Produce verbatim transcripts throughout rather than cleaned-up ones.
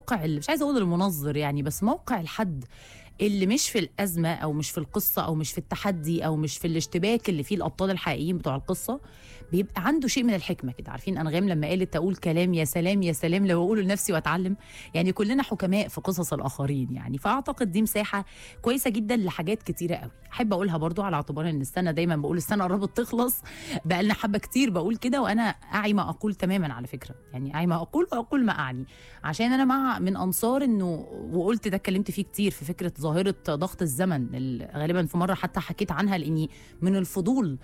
موقع اللي مش عايزه اقول المنظر يعني، بس موقع الحد اللي مش في الازمه او مش في القصه او مش في التحدي او مش في الاشتباك اللي فيه الابطال الحقيقيين بتوع القصه، بيبقى عنده شيء من الحكمه كده. عارفين انغام لما قالت اقول كلام يا سلام يا سلام لو اقوله لنفسي واتعلم؟ يعني كلنا حكماء في قصص الاخرين يعني. فاعتقد دي مساحه كويسه جدا لحاجات كتيره قوي. احب اقولها برضو على اعتبار ان السنه، دايما بقول السنه قربت تخلص، بقى لنا حبه كتير بقول كده، وانا اعي ما اقول تماما على فكره، يعني اعي ما اقول واقول ما اعني، عشان انا مع من انصار انه، وقلت ده اتكلمت فيه كتير، في فكره ظاهره ضغط الزمن. غالبا في مره حتى حكيت عنها لاني من الفضول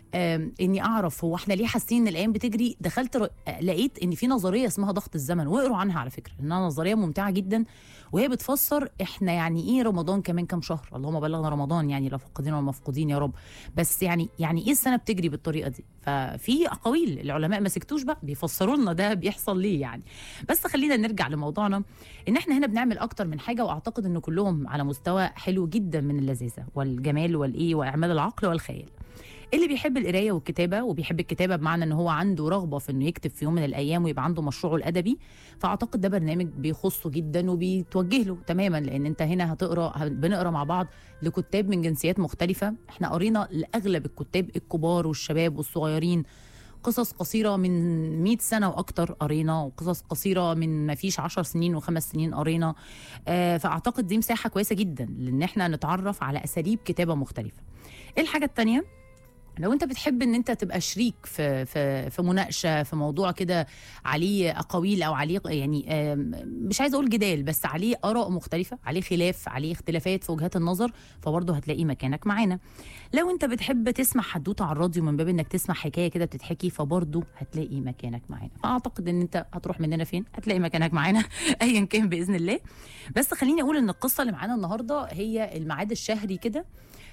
اني اعرف هو احنا ليه حاسين ان الايام بتجري. دخلت ر... لقيت ان في نظريه اسمها ضغط الزمن، واقروا عنها على فكره، انها نظريه ممتعه جدا، وهي بتفسر احنا يعني ايه رمضان كمان كام شهر، اللهم بلغنا رمضان يعني، لا فاقدين ولا مفقودين يا رب. بس يعني يعني ايه السنه بتجري بالطريقه دي؟ ففي اقاويل العلماء ما سكتوش بقى بيفسروا لنا ده بيحصل ليه يعني. بس خلينا نرجع لموضوعنا، ان احنا هنا بنعمل اكتر من حاجه، واعتقد ان كلهم على مستوى حلو جدا من اللذاذه والجمال والايه واعمال العقل والخيال. اللي بيحب القرايه والكتابه، وبيحب الكتابه بمعنى ان هو عنده رغبه في انه يكتب في يوم من الايام ويبقى عنده مشروعه الادبي، فاعتقد ده برنامج بيخصه جدا وبيتوجه له تماما، لان انت هنا هتقرا، بنقرا مع بعض لكتاب من جنسيات مختلفه. احنا قرينا لاغلب الكتاب الكبار والشباب والصغيرين قصص قصيره من مئة سنه واكتر قرينا، وقصص قصيره من ما فيش عشر سنين وخمس سنين قرينا. آه فاعتقد دي مساحه كويسه جدا لان احنا نتعرف على اساليب كتابه مختلفه. الحاجه الثانيه، لو انت بتحب ان انت تبقى شريك في في في مناقشه في موضوع كده عليه اقاويل او عليه يعني مش عايزه اقول جدال، بس عليه اراء مختلفه، عليه خلاف، عليه اختلافات في وجهات النظر، فبرضه هتلاقي مكانك معانا. لو انت بتحب تسمع حدوته على الراديو من باب انك تسمع حكايه كده بتتحكي، فبرضه هتلاقي مكانك معانا. فاعتقد ان انت هتروح مننا فين هتلاقي مكانك معانا ايا كان باذن الله. بس خليني اقول ان القصه اللي معانا النهارده هي الميعاد الشهري كده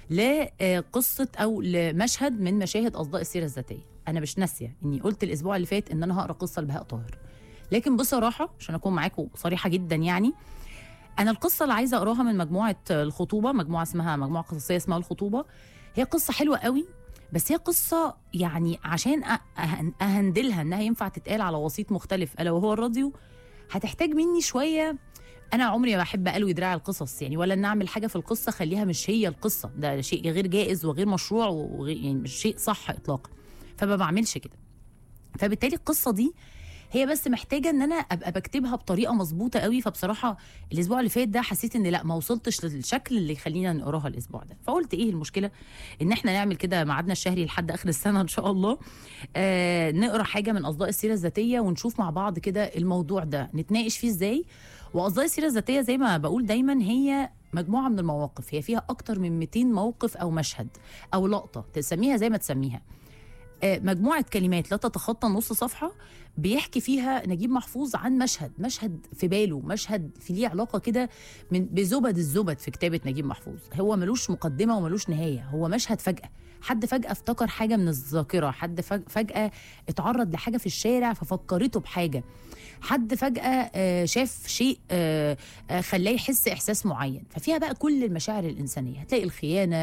لقصه او لمشهد من مشاهد اصداء السيره الذاتيه. انا مش ناسيه اني قلت الاسبوع اللي فات ان انا هقرا قصه لبهاء طاهر، لكن بصراحه عشان اكون معاكم صريحه جدا يعني، انا القصه اللي عايزه اقراها من مجموعه الخطوبه، مجموعه اسمها مجموعه قصصيه اسمها الخطوبه. هي قصه حلوه قوي، بس هي قصه يعني عشان اهندلها انها ينفع تتقال على وسيط مختلف الا وهو الراديو، هتحتاج مني شويه. انا عمري ما بحب الوي دراع القصص يعني، ولا ان اعمل حاجه في القصه خليها مش هي القصه، ده شيء غير جائز وغير مشروع وغير يعني مش شيء صح اطلاقا، فما بعملش كده. فبالتالي القصه دي هي بس محتاجه ان انا ابقى بكتبها بطريقه مظبوطه قوي. فبصراحه الاسبوع اللي فات ده حسيت ان لا، ما وصلتش للشكل اللي يخلينا نقراها الاسبوع ده، فقلت ايه المشكله ان احنا نعمل كده ميعادنا الشهري لحد اخر السنه ان شاء الله، آه نقرا حاجه من اصداء السيره الذاتيه ونشوف مع بعض كده الموضوع ده نتناقش فيه ازاي. واصداء السيره الذاتيه زي ما بقول دايما هي مجموعه من المواقف، هي فيها اكتر من مئتين موقف او مشهد او لقطه، تسميها زي ما تسميها، مجموعة كلمات لا تتخطى نص صفحة بيحكي فيها نجيب محفوظ عن مشهد مشهد في باله، مشهد في ليه علاقة كده من بزبد الزبد في كتابة نجيب محفوظ. هو ملوش مقدمة وملوش نهاية، هو مشهد فجأة، حد فجأة افتكر حاجة من الذاكرة، حد فجأة اتعرض لحاجة في الشارع ففكرته بحاجة، حد فجأة شاف شيء خلاه يحس إحساس معين. ففيها بقى كل المشاعر الإنسانية، هتلاقي الخيانة،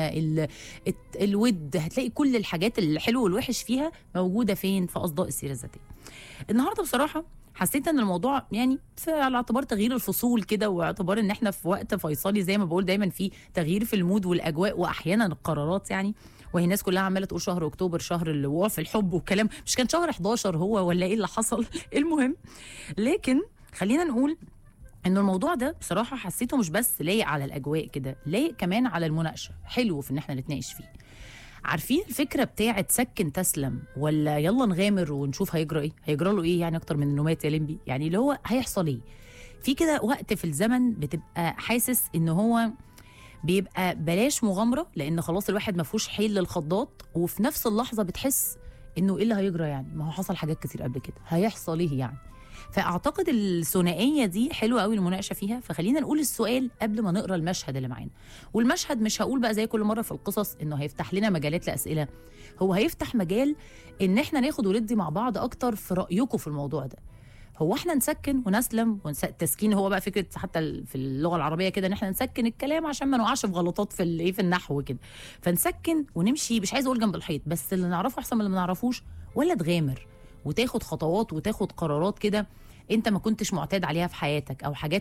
الود، هتلاقي كل الحاجات الحلوة والوحش فيها موجودة فين؟ في أصداء السيرة الذاتية. النهاردة بصراحة حسيت ان الموضوع يعني على اعتبار تغيير الفصول كده، واعتبار ان احنا في وقت فيصلي زي ما بقول دايما، في تغيير في المود والاجواء واحيانا القرارات يعني، وهي الناس كلها عماله تقول شهر اكتوبر شهر الوقوع في الحب والكلام، مش كان شهر حداشر هو ولا ايه اللي حصل؟ المهم، لكن خلينا نقول انه الموضوع ده بصراحه حسيته مش بس لايق على الاجواء كده، لايق كمان على المناقشه، حلو في ان احنا نتناقش فيه. عارفين الفكره بتاعه سكن تسلم ولا يلا نغامر ونشوف هيجرى ايه؟ هيجرى له ايه يعني اكتر من النومات يا لمبي؟ يعني اللي هو هيحصل ايه؟ في كده وقت في الزمن بتبقى حاسس ان هو بيبقى بلاش مغامره، لان خلاص الواحد ما فيهوش حيل للخضات، وفي نفس اللحظه بتحس انه ايه اللي هيجرى يعني؟ ما هو حصل حاجات كتير قبل كده، هيحصل ايه يعني؟ فاعتقد الثنائيه دي حلوه قوي المناقشه فيها. فخلينا نقول السؤال قبل ما نقرا المشهد اللي معانا، والمشهد مش هقول بقى زي كل مره في القصص انه هيفتح لنا مجالات لاسئله، هو هيفتح مجال ان احنا ناخد وندي مع بعض اكتر في رايكم في الموضوع ده. هو احنا نسكن ونسلم والتسكين هو بقى فكره حتى في اللغه العربيه كده ان احنا نسكن الكلام عشان ما نقعش في غلطات في الايه في النحو كده، فنسكن ونمشي مش عايزه اقول جنب الحيط، بس اللي نعرفه احسن من اللي ما نعرفوش، ولا تغامر وتاخد خطوات وتاخد قرارات كده انت ما كنتش معتاد عليها في حياتك، او حاجات